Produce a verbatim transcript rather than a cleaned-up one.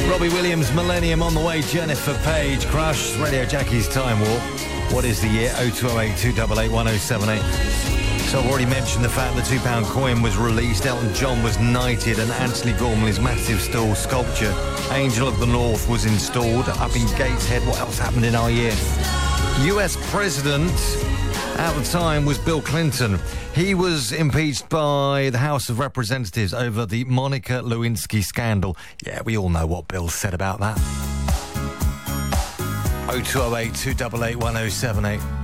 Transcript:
Robbie Williams, Millennium on the way, Jennifer Page, Crush, Radio Jackie's Time Warp. What is the year? oh two oh eight, two eight eight, one oh seven eight. So I've already mentioned the fact the two pound coin was released, Elton John was knighted, and Anthony Gormley's massive stall sculpture, Angel of the North, was installed up in Gateshead. What else happened in our year? U S President at the time was Bill Clinton. He was impeached by the House of Representatives over the Monica Lewinsky scandal. Yeah, we all know what Bill said about that. oh two oh eight, two eight eight, one oh seven eight.